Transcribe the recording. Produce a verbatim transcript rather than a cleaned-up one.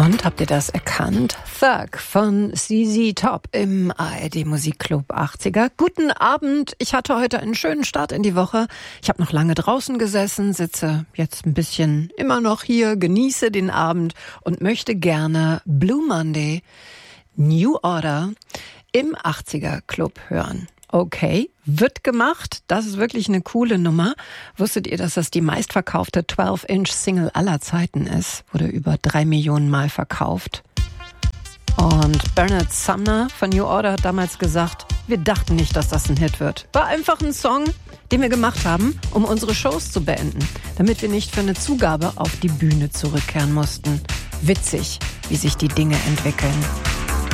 Und habt ihr das erkannt? Thug von Z Z Top im A R D Musikclub achtziger. Guten Abend. Ich hatte heute einen schönen Start in die Woche. Ich habe noch lange draußen gesessen, sitze jetzt ein bisschen immer noch hier, genieße den Abend und möchte gerne Blue Monday, New Order im achtziger Club hören. Okay, wird gemacht. Das ist wirklich eine coole Nummer. Wusstet ihr, dass das die meistverkaufte zwölf Inch Single aller Zeiten ist? Wurde über drei Millionen Mal verkauft. Und Bernard Sumner von New Order hat damals gesagt, wir dachten nicht, dass das ein Hit wird. War einfach ein Song, den wir gemacht haben, um unsere Shows zu beenden, damit wir nicht für eine Zugabe auf die Bühne zurückkehren mussten. Witzig, wie sich die Dinge entwickeln.